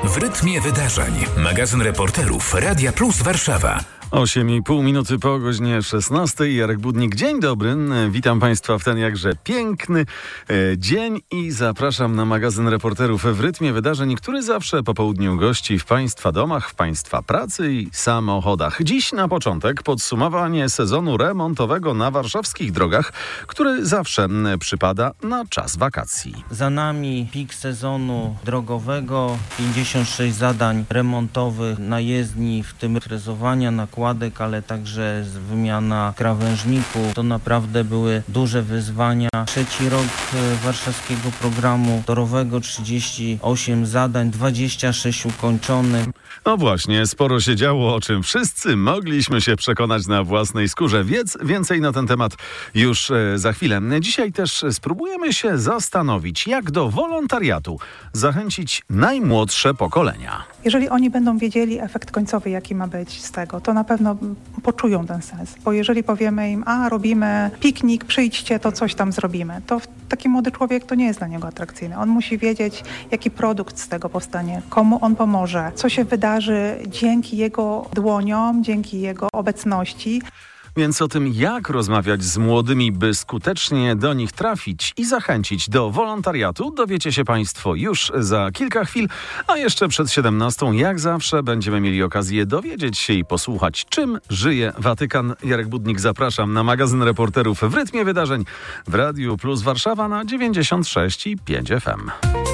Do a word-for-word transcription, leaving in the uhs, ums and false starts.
W rytmie wydarzeń. Magazyn reporterów Radia Plus Warszawa. osiem i pół minuty po godzinie szesnastej. Jarek Budnik, dzień dobry. Witam Państwa w ten jakże piękny e, dzień i zapraszam na magazyn reporterów w rytmie wydarzeń, który zawsze po południu gości w Państwa domach, w Państwa pracy i samochodach. Dziś na początek podsumowanie sezonu remontowego na warszawskich drogach, który zawsze przypada na czas wakacji. Za nami pik sezonu drogowego, pięćdziesiąt sześć zadań remontowych na jezdni, w tym frezowania, nakładek, ale także wymiana krawężników. To naprawdę były duże wyzwania. Trzeci rok warszawskiego programu torowego, trzydzieści osiem zadań, dwadzieścia sześć ukończonych. No właśnie, sporo się działo, o czym wszyscy mogliśmy się przekonać na własnej skórze. Wiedz więcej na ten temat już e, za chwilę. Dzisiaj też spróbujemy się zastanowić, jak do wolontariatu zachęcić najmłodsze pokolenia. Jeżeli oni będą wiedzieli efekt końcowy, jaki ma być z tego, to na pewno poczują ten sens. Bo jeżeli powiemy im, a robimy piknik, przyjdźcie, to coś tam zrobimy, to taki młody człowiek to nie jest dla niego atrakcyjny. On musi wiedzieć, jaki produkt z tego powstanie, komu on pomoże, co się wydarzy dzięki jego dłoniom, dzięki jego obecności. Więc o tym, jak rozmawiać z młodymi, by skutecznie do nich trafić i zachęcić do wolontariatu, dowiecie się Państwo już za kilka chwil, a jeszcze przed siedemnastą, jak zawsze, będziemy mieli okazję dowiedzieć się i posłuchać, czym żyje Watykan. Jarek Budnik, zapraszam na magazyn reporterów w rytmie wydarzeń w Radiu Plus Warszawa na dziewięćdziesiąt sześć i pięć F M.